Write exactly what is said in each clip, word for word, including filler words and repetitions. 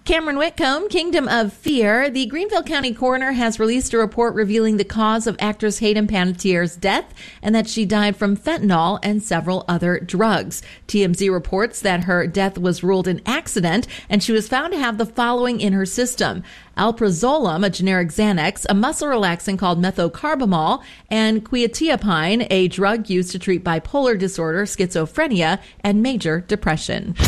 Cameron Whitcomb, Kingdom of Fear. The Greenville County coroner has released a report revealing the cause of actress Hayden Panettiere's death and that she died from fentanyl and several other drugs. T M Z reports that her death was ruled an accident and she was found to have the following in her system: alprazolam, a generic Xanax, a muscle relaxant called methocarbamol, and quetiapine, a drug used to treat bipolar disorder, schizophrenia, and major depression.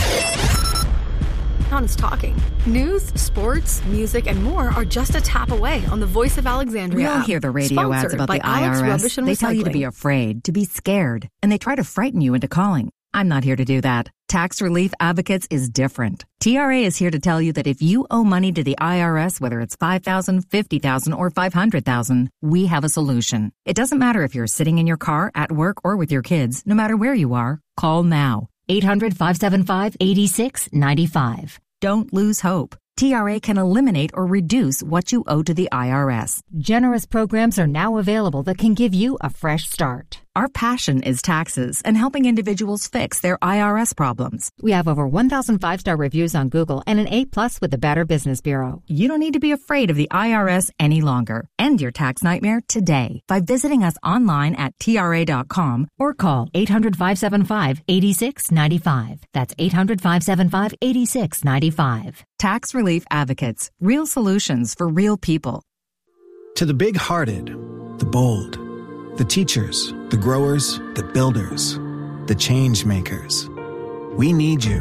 Honest Talking. News, sports, music, and more are just a tap away on the Voice of Alexandria We all app. hear the radio Sponsored ads about by the I R S. Alex They tell you to be afraid, to be scared, and they try to frighten you into calling. I'm not here to do that. Tax Relief Advocates is different. T R A is here to tell you that if you owe money to the I R S, whether it's five thousand dollars, fifty thousand dollars, or five hundred thousand dollars, we have a solution. It doesn't matter if you're sitting in your car, at work, or with your kids. No matter where you are, call now. eight hundred, five seven five, eight six nine five. Don't lose hope. T R A can eliminate or reduce what you owe to the I R S. Generous programs are now available that can give you a fresh start. Our passion is taxes and helping individuals fix their I R S problems. We have over one thousand five-star reviews on Google and an A plus with the Better Business Bureau. You don't need to be afraid of the I R S any longer. End your tax nightmare today by visiting us online at T R A dot com or call eight hundred, five seven five, eight six nine five. That's eight hundred, five seven five, eight six nine five. Tax Relief Advocates. Real solutions for real people. To the big-hearted, the bold, the teachers, the growers, the builders, the change makers. We need you.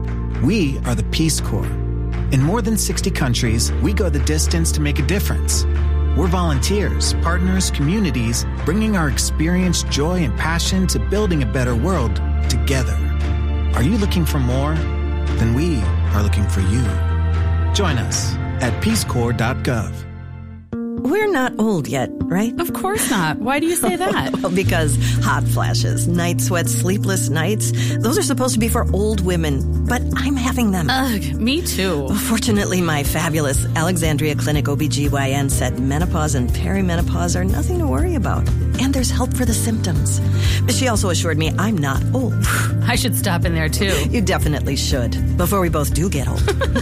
We are the Peace Corps. In more than sixty countries, we go the distance to make a difference. We're volunteers, partners, communities, bringing our experience, joy, and passion to building a better world together. Are you looking for more? Then we are looking for you. Join us at peace corps dot gov. We're not old yet, right? Of course not. Why do you say that? Well, because hot flashes, night sweats, sleepless nights, those are supposed to be for old women, but I'm having them. Ugh, me too. Fortunately, my fabulous Alexandria Clinic O B G Y N said menopause and perimenopause are nothing to worry about. And there's help for the symptoms. She also assured me I'm not old. I should stop in there too. You definitely should, before we both do get old.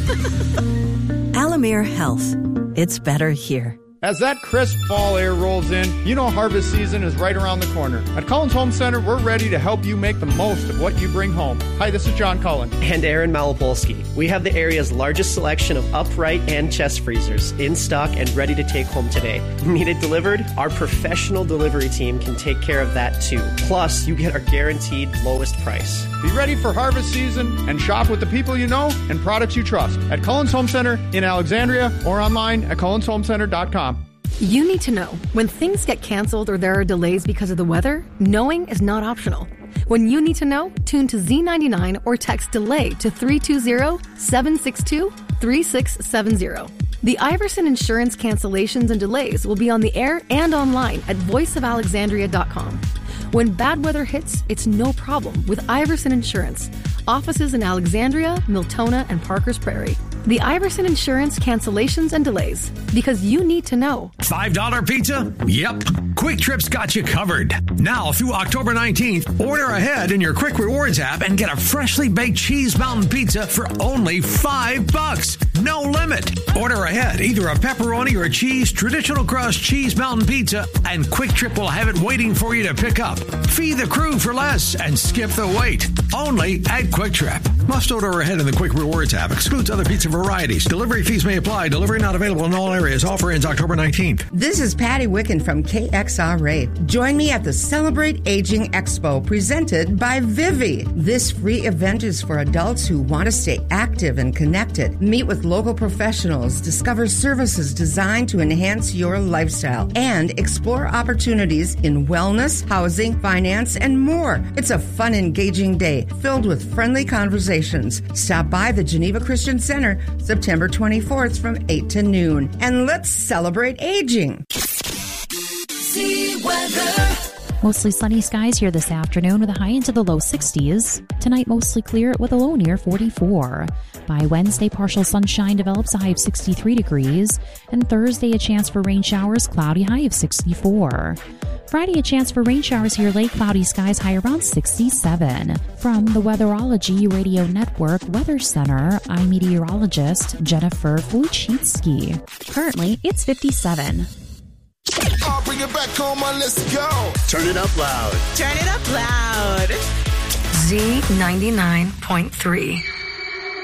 Alamere Health. It's better here. As that crisp fall air rolls in, you know harvest season is right around the corner. At Cullen's Home Center, we're ready to help you make the most of what you bring home. Hi, this is John Cullen. And Aaron Malopolsky. We have the area's largest selection of upright and chest freezers in stock and ready to take home today. Need it delivered? Our professional delivery team can take care of that too. Plus, you get our guaranteed lowest price. Be ready for harvest season and shop with the people you know and products you trust at Cullen's Home Center in Alexandria or online at cullens home center dot com. You need to know when things get canceled or there are delays because of the weather, knowing is not optional. When you need to know, tune to Z ninety-nine or text DELAY to three two zero, seven six two, three six seven zero. The Iverson Insurance cancellations and delays will be on the air and online at voice of alexandria dot com. When bad weather hits, it's no problem with Iverson Insurance. Offices in Alexandria, Miltona, and Parkers Prairie. The Iverson Insurance cancellations and delays, because you need to know. five dollar pizza? Yep. Quick Trip's got you covered. Now through October nineteenth, order ahead in your Quick Rewards app and get a freshly baked cheese mountain pizza for only five bucks. No limit. Order ahead, either a pepperoni or a cheese, traditional crust cheese mountain pizza, and Quick Trip will have it waiting for you to pick up. Feed the crew for less and skip the wait. Only at Quick Trip. Must order ahead in the Quick Rewards app. Excludes other pizza varieties. Delivery fees may apply. Delivery not available in all areas. Offer ends October nineteenth. This is Patty Wicken from K X R A. Join me at the Celebrate Aging Expo presented by Vivi. This free event is for adults who want to stay active and connected. Meet with local professionals, discover services designed to enhance your lifestyle, and explore opportunities in wellness, housing, finance, and more. It's a fun, engaging day filled with friendly conversations. Stop by the Geneva Christian Center September twenty-fourth from eight to noon. And let's celebrate aging. See weather. Mostly sunny skies here this afternoon with a high into the low sixties. Tonight, mostly clear with a low near forty-four. By Wednesday, partial sunshine develops a high of sixty-three degrees. And Thursday, a chance for rain showers, cloudy high of sixty-four. Friday, a chance for rain showers here late, cloudy skies, high around sixty-seven. From the Weatherology Radio Network Weather Center, I'm meteorologist Jennifer Wojcicki. Currently, it's fifty-seven. I'll bring it back home, on, let's go. Turn it up loud. Turn it up loud. Z ninety-nine point three.